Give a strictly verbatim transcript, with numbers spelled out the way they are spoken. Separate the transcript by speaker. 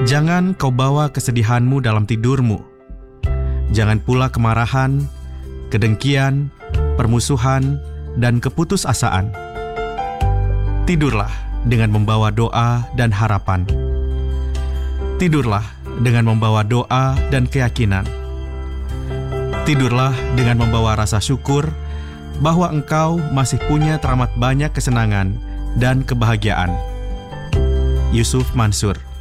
Speaker 1: Jangan kau bawa kesedihanmu dalam tidurmu. Jangan pula kemarahan, kedengkian, permusuhan, dan keputusasaan. Tidurlah dengan membawa doa dan harapan. Tidurlah dengan membawa doa dan keyakinan. Tidurlah dengan membawa rasa syukur bahwa engkau masih punya teramat banyak kesenangan dan kebahagiaan. Yusuf Mansur.